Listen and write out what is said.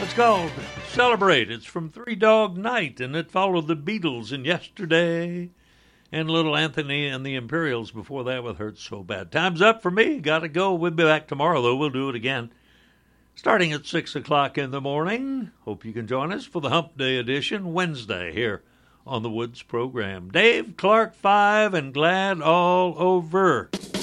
It's called Celebrate. It's from Three Dog Night, and it followed the Beatles in Yesterday and Little Anthony and the Imperials before that with Hurt So Bad. Time's up for me. Gotta go. We'll be back tomorrow, though. We'll do it again, starting at 6 o'clock in the morning. Hope you can join us for the Hump Day edition Wednesday here on the Woods program. Dave Clark 5 and Glad all over.